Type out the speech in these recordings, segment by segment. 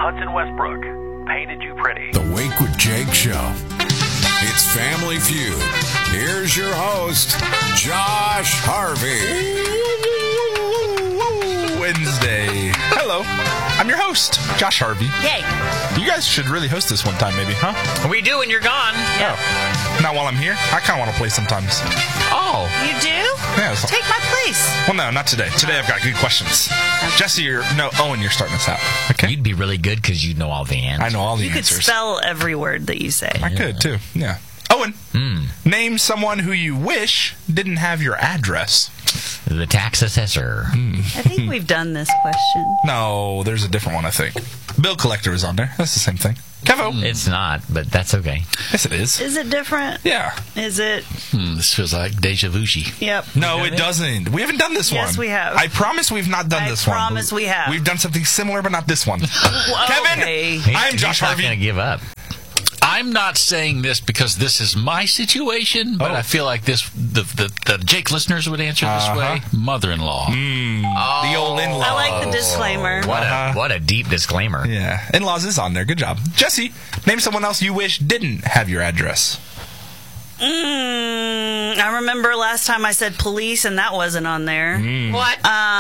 Hudson Westbrook painted you pretty. The Wake with Jake Show. It's Family Feud. Here's your host, Josh Harvey. Wednesday. Hello. I'm your host, Josh Harvey. Yay. You guys should really host this one time, maybe, huh? We do when you're gone. Yeah. Not while I'm here. I kind of want to play sometimes. Oh. You do? Yeah. Take my place. Well, no, not today. Today I've got good questions. Jesse, Owen, you're starting us out. Okay. You'd be really good because you know all the answers. I know all the You answers. could spell every word that you say. I could, too. Yeah. Owen, name someone who you wish didn't have your address. The tax assessor. I think we've done this question. No, there's a different one, I think. Bill collector is on there. That's the same thing. Kevo. It's not, but that's okay. Yes, it is. Is it different? Yeah. Is it? This feels like deja vu-y. Yep. No, it doesn't. We haven't done this one. Yes, we have. I promise we've not done this one. I promise we have. We've done something similar, but not this one. Okay. Kevin, I'm Josh He's Harvey. not going to give up. I'm not saying this because this is my situation, but I feel like the Jake listeners would answer this way. Mother-in-law. The old in-law. I like the disclaimer. What a deep disclaimer. Yeah. In-laws is on there. Good job. Jesse, name someone else you wish didn't have your address. I remember last time I said police, and that wasn't on there. What?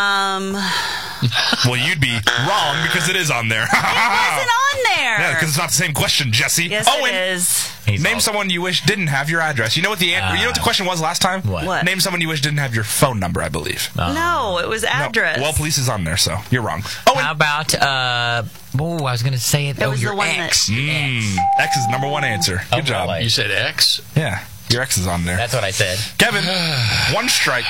Well, you'd be wrong because it is on there. It wasn't on there. Yeah, because it's not the same question, Jesse. Yes, Owen, it is. name someone you wish didn't have your address. You know what the question was last time? What? Name someone you wish didn't have your phone number, I believe. No, it was address. No. Well, police is on there, so you're wrong. Owen. How about, I was going to say it. That was your the one ex. X is the number one answer. Good job. really? You said X? Yeah, your X is on there. That's what I said. Kevin, one strike.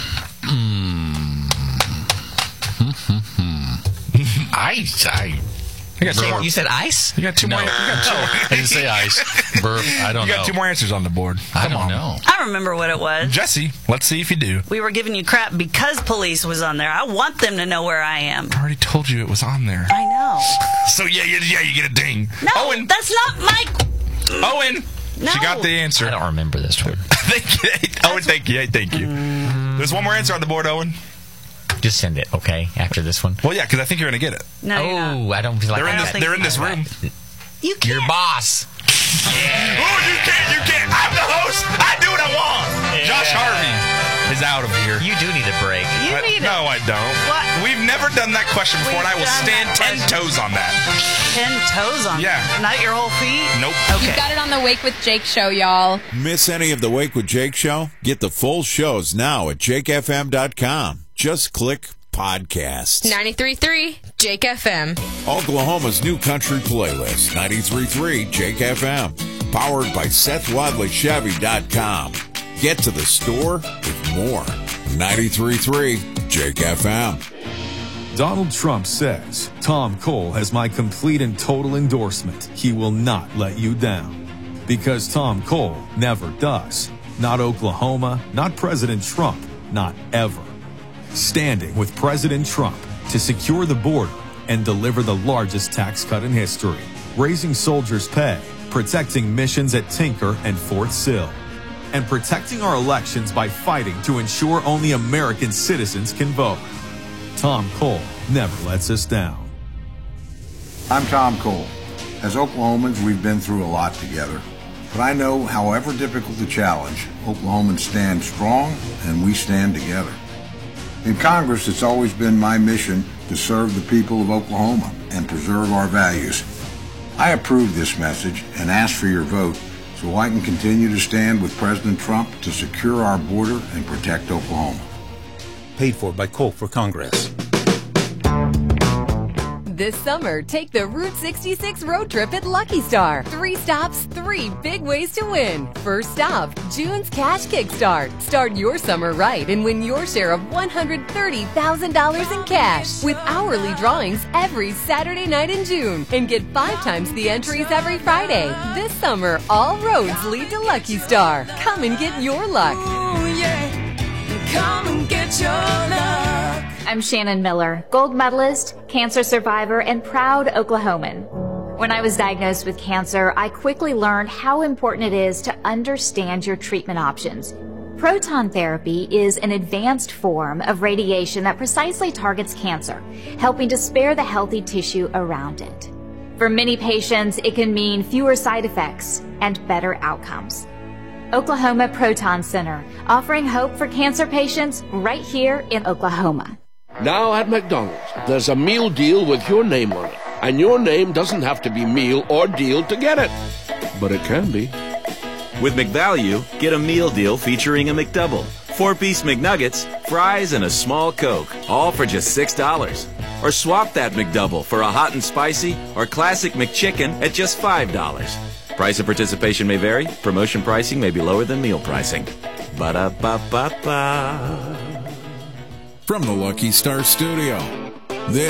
I got two more. You said ice? You got two more. You got two more. I didn't say ice. Burp. I don't You know. got two more answers on the board. I don't know. I remember what it was. Jesse, let's see if you do. We were giving you crap because police was on there. I want them to know where I am. I already told you it was on there. I know. So yeah, you get a ding. No, Owen. that's not my... Owen. No. She got the answer. I don't remember this one. Thank you. Owen, thank you. Thank you. There's one more answer on the board, Owen. Just send it, okay? After this one. Well, yeah, because I think you're going to get it. No, you're not. I don't feel like They're in this room. You can't. Your boss. Oh, you can't. I'm the host. I do what I want. Yeah. Josh Harvey is out of here. You do need a break. You need it. No, I don't. What? We've never done that question before, and I will We've done stand that 10 toes on that. 10 toes on Yeah. it. Not your whole feet? Nope. Okay. You've got it on the Wake with Jake show, y'all. Miss any of the Wake with Jake show? Get the full shows now at jakefm.com. Just click podcasts. 93.3 Jake FM. Oklahoma's new country playlist, 93.3 Jake FM. Powered by SethWadleyChevy.com. Get to the store with more. 93.3 Jake FM. Donald Trump says, Tom Cole has my complete and total endorsement. He will not let you down. Because Tom Cole never does. Not Oklahoma, not President Trump, not ever. Standing with President Trump to secure the border and deliver the largest tax cut in history. Raising soldiers' pay, protecting missions at Tinker and Fort Sill. And protecting our elections by fighting to ensure only American citizens can vote. Tom Cole never lets us down. I'm Tom Cole. As Oklahomans, we've been through a lot together. But I know, however difficult the challenge, Oklahomans stand strong and we stand together. In Congress, it's always been my mission to serve the people of Oklahoma and preserve our values. I approve this message and ask for your vote so I can continue to stand with President Trump to secure our border and protect Oklahoma. Paid for by Cole for Congress. This summer, take the Route 66 road trip at Lucky Star. 3 stops, 3 big ways to win. First stop, June's Cash Kickstart. Start your summer right and win your share of $130,000 in cash with hourly drawings every Saturday night in June. And get 5 times the entries every Friday. This summer, all roads lead to Lucky Star. Come and get your luck. Ooh, yeah. Come and get your luck. I'm Shannon Miller, gold medalist, cancer survivor, and proud Oklahoman. When I was diagnosed with cancer, I quickly learned how important it is to understand your treatment options. Proton therapy is an advanced form of radiation that precisely targets cancer, helping to spare the healthy tissue around it. For many patients, it can mean fewer side effects and better outcomes. Oklahoma Proton Center, offering hope for cancer patients right here in Oklahoma. Now at McDonald's, there's a meal deal with your name on it. And your name doesn't have to be meal or deal to get it. But it can be. With McValue, get a meal deal featuring a McDouble, 4-piece McNuggets, fries, and a small Coke, all for just $6. Or swap that McDouble for a hot and spicy or classic McChicken at just $5. Price of participation may vary. Promotion pricing may be lower than meal pricing. Ba-da-ba-ba-ba. From the Lucky Star Studio,